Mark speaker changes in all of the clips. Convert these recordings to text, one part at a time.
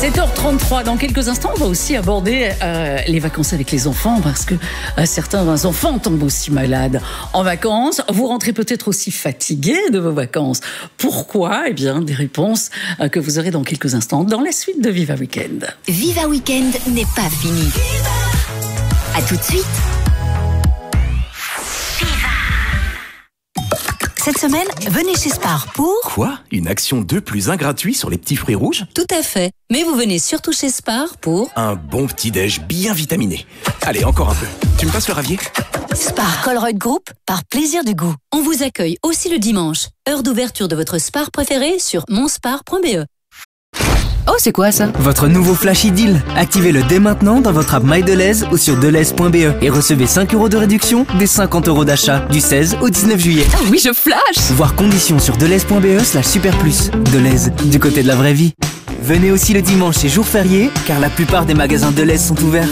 Speaker 1: 7h33, dans quelques instants, on va aussi aborder les vacances avec les enfants parce que certains enfants tombent aussi malades en vacances. Vous rentrez peut-être aussi fatigués de vos vacances. Pourquoi ? Eh bien, des réponses que vous aurez dans quelques instants dans la suite de Viva Weekend.
Speaker 2: Viva Weekend n'est pas fini. À tout de suite. Cette semaine, venez chez Spar pour...
Speaker 3: Quoi ? Une action 2 + 1 gratuit sur les petits fruits rouges ?
Speaker 2: Tout à fait. Mais vous venez surtout chez Spar pour...
Speaker 3: Un bon petit-déj bien vitaminé. Allez, encore un peu. Tu me passes le ravier ?
Speaker 2: Spar Colruyt Group, par plaisir du goût. On vous accueille aussi le dimanche. Heure d'ouverture de votre Spar préféré sur monspar.be.
Speaker 4: Oh, c'est quoi ça ?
Speaker 5: Votre nouveau Flash Deal. Activez-le dès maintenant dans votre app MyDeleuze ou sur deleuze.be et recevez 5 € de réduction des 50 € d'achat du 16 au 19 juillet.
Speaker 4: Oh oui, je flash !
Speaker 5: Voir conditions sur deleuze.be/superplus. Deleuze, du côté de la vraie vie. Venez aussi le dimanche et jour férié, car la plupart des magasins Deleuze sont ouverts.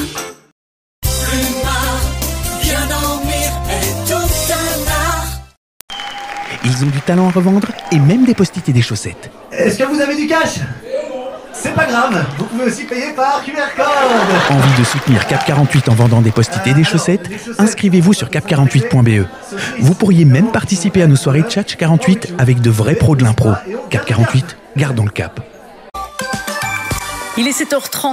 Speaker 6: Ils ont du talent à revendre et même des post-it et des chaussettes.
Speaker 7: Est-ce que vous avez du cash ? C'est pas grave, vous pouvez aussi payer par QR code.
Speaker 6: Envie de soutenir Cap 48 en vendant des post-it et des chaussettes ? Inscrivez-vous sur cap48.be. Vous pourriez même participer à nos soirées Tchatch 48 avec de vrais pros de l'impro. Cap 48, gardons le cap.
Speaker 1: Il est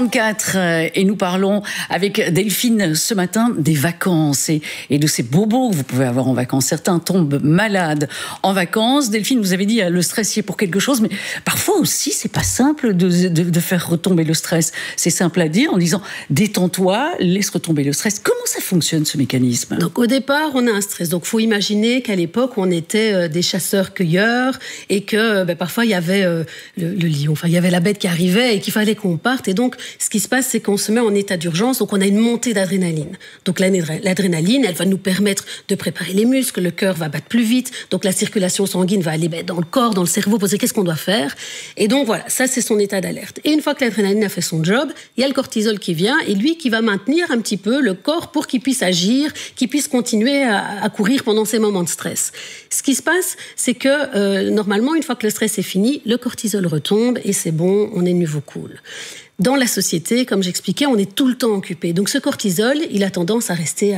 Speaker 1: 7h34 et nous parlons avec Delphine ce matin des vacances et de ces bobos que vous pouvez avoir en vacances. Certains tombent malades en vacances. Delphine, vous avez dit le stress y est pour quelque chose, mais parfois aussi c'est pas simple de faire retomber le stress. C'est simple à dire en disant détends-toi, laisse retomber le stress. Comment ça fonctionne ce mécanisme ?
Speaker 8: Donc au départ, on a un stress. Donc faut imaginer qu'à l'époque, on était des chasseurs-cueilleurs et que parfois il y avait le lion, enfin il y avait la bête qui arrivait et qu'il fallait qu'on parte. Et donc, ce qui se passe, c'est qu'on se met en état d'urgence. Donc, on a une montée d'adrénaline. Donc, l'adrénaline, elle va nous permettre de préparer les muscles. Le cœur va battre plus vite. Donc, la circulation sanguine va aller dans le corps, dans le cerveau, poser qu'est-ce qu'on doit faire. Et donc, voilà, ça, c'est son état d'alerte. Et une fois que l'adrénaline a fait son job, il y a le cortisol qui vient et lui qui va maintenir un petit peu le corps pour qu'il puisse agir, qu'il puisse continuer à courir pendant ces moments de stress. Ce qui se passe, c'est que normalement, une fois que le stress est fini, le cortisol retombe et c'est bon, on est de nouveau cool. Dans la société, comme j'expliquais, on est tout le temps occupé. Donc ce cortisol, il a tendance à rester.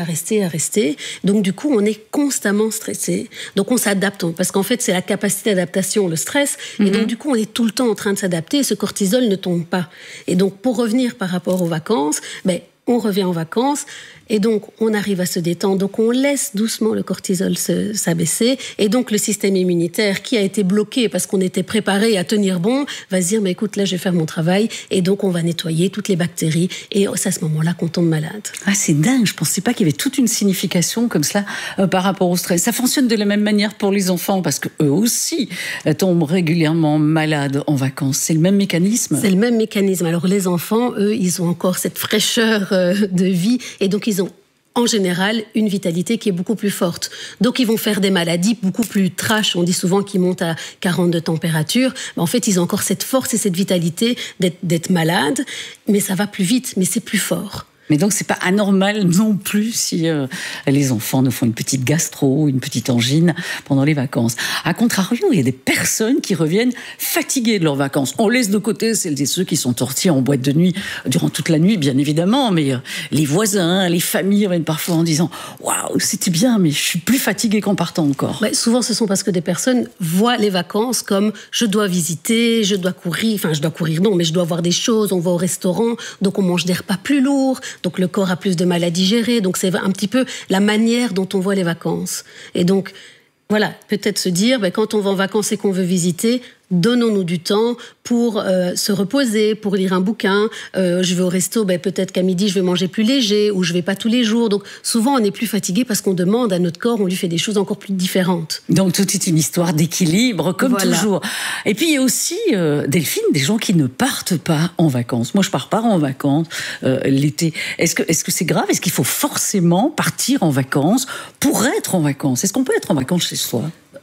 Speaker 8: Donc du coup, on est constamment stressé. Donc on s'adapte, parce qu'en fait, c'est la capacité d'adaptation, le stress. Et donc du coup, on est tout le temps en train de s'adapter et ce cortisol ne tombe pas. Et donc pour revenir par rapport aux vacances, on revient en vacances et donc on arrive à se détendre. Donc on laisse doucement le cortisol s'abaisser et donc le système immunitaire qui a été bloqué parce qu'on était préparé à tenir bon va se dire mais écoute là je vais faire mon travail et donc on va nettoyer toutes les bactéries et c'est à ce moment-là qu'on tombe malade.
Speaker 1: Ah c'est dingue, je pensais pas qu'il y avait toute une signification comme cela par rapport au stress. Ça fonctionne de la même manière pour les enfants parce que eux aussi tombent régulièrement malades en vacances. C'est le même mécanisme.
Speaker 8: C'est le même mécanisme. Alors les enfants, eux, ils ont encore cette fraîcheur de vie et donc ils ont en général une vitalité qui est beaucoup plus forte. Donc ils vont faire des maladies beaucoup plus trash, on dit souvent qu'ils montent à 40 de température, mais en fait ils ont encore cette force et cette vitalité d'être malades, mais ça va plus vite, mais c'est plus fort.
Speaker 1: Mais donc, c'est pas anormal non plus si les enfants nous font une petite gastro, une petite angine pendant les vacances. A contrario, il y a des personnes qui reviennent fatiguées de leurs vacances. On laisse de côté celles et ceux qui sont sortis en boîte de nuit durant toute la nuit, bien évidemment, mais les voisins, les familles reviennent parfois en disant « Waouh, c'était bien, mais je suis plus fatiguée qu'en partant encore. »
Speaker 8: Souvent, ce sont parce que des personnes voient les vacances comme « je dois visiter, je dois courir », enfin, je dois courir non, mais je dois voir des choses, on va au restaurant, donc on mange des repas plus lourds, donc le corps a plus de mal à digérer. Donc c'est un petit peu la manière dont on voit les vacances. Et donc, voilà, peut-être se dire, quand on va en vacances et qu'on veut visiter, donnons-nous du temps pour se reposer, pour lire un bouquin. Je vais au resto, peut-être qu'à midi, je vais manger plus léger ou je vais pas tous les jours. Donc, souvent, on est plus fatigué parce qu'on demande à notre corps, on lui fait des choses encore plus différentes.
Speaker 1: Donc, tout est une histoire d'équilibre, comme toujours. Et puis, il y a aussi, Delphine, des gens qui ne partent pas en vacances. Moi, je pars pas en vacances l'été. Est-ce que c'est grave ? Est-ce qu'il faut forcément partir en vacances pour être en vacances ? Est-ce qu'on peut être en vacances chez soi ?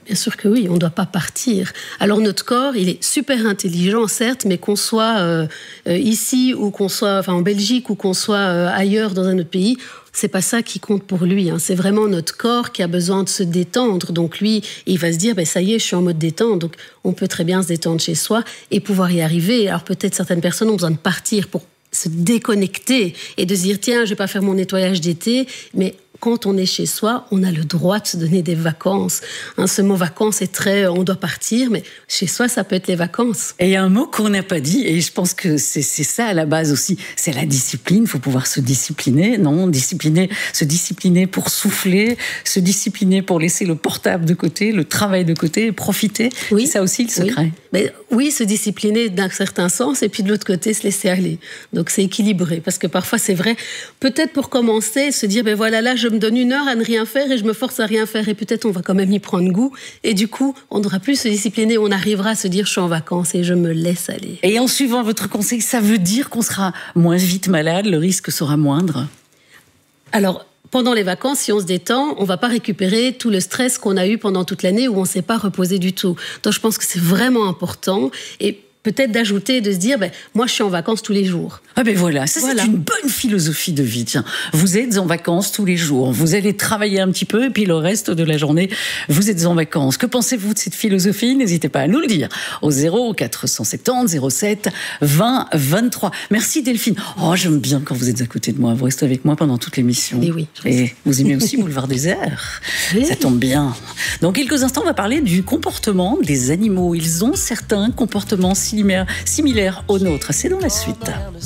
Speaker 8: Bien sûr que oui, on ne doit pas partir. Alors notre corps, il est super intelligent, certes, mais qu'on soit ici ou qu'on soit en Belgique ou qu'on soit ailleurs dans un autre pays, c'est pas ça qui compte pour lui. C'est vraiment notre corps qui a besoin de se détendre. Donc lui, il va se dire, ça y est, je suis en mode détente. Donc on peut très bien se détendre chez soi et pouvoir y arriver. Alors peut-être certaines personnes ont besoin de partir pour se déconnecter et de se dire, tiens, je vais pas faire mon nettoyage d'été, mais quand on est chez soi, on a le droit de se donner des vacances. Ce mot vacances est très... on doit partir, mais chez soi, ça peut être les vacances.
Speaker 1: Et il y a un mot qu'on n'a pas dit, et je pense que c'est ça à la base aussi, c'est la discipline. Il faut pouvoir se discipliner, non ? Se discipliner pour souffler, se discipliner pour laisser le portable de côté, le travail de côté, et profiter.
Speaker 8: Oui.
Speaker 1: C'est ça aussi le secret.
Speaker 8: Oui, se discipliner d'un certain sens, et puis de l'autre côté, se laisser aller. Donc c'est équilibré, parce que parfois c'est vrai, peut-être pour commencer, se dire, voilà, là, je me donne 1 heure à ne rien faire et je me force à rien faire et peut-être on va quand même y prendre goût et du coup on ne devra plus se discipliner, on arrivera à se dire je suis en vacances et je me laisse aller.
Speaker 1: Et en suivant votre conseil, ça veut dire qu'on sera moins vite malade, le risque sera moindre?
Speaker 8: Alors pendant les vacances, si on se détend, on ne va pas récupérer tout le stress qu'on a eu pendant toute l'année où on ne s'est pas reposé du tout. Donc je pense que c'est vraiment important et peut-être d'ajouter, de se dire, moi je suis en vacances tous les jours.
Speaker 1: Voilà, c'est une bonne philosophie de vie. Tiens, vous êtes en vacances tous les jours, vous allez travailler un petit peu et puis le reste de la journée, vous êtes en vacances. Que pensez-vous de cette philosophie? N'hésitez pas à nous le dire au 0470 07 20 23. Merci Delphine. J'aime bien quand vous êtes à côté de moi, vous restez avec moi pendant toute l'émission.
Speaker 8: Et oui.
Speaker 1: Et vous aimez aussi Boulevard Désert. Oui. Ça tombe bien. Dans quelques instants, on va parler du comportement des animaux. Ils ont certains comportements similaires aux nôtres. C'est dans la suite.